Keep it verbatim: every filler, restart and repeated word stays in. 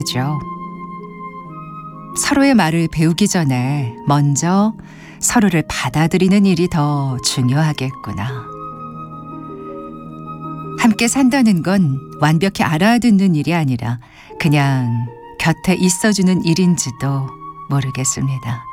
죠. 서로의 말을 배우기 전에 먼저 서로를 받아들이는 일이 더 중요하겠구나. 함께 산다는 건 완벽히 알아듣는 일이 아니라 그냥 곁에 있어주는 일인지도 모르겠습니다.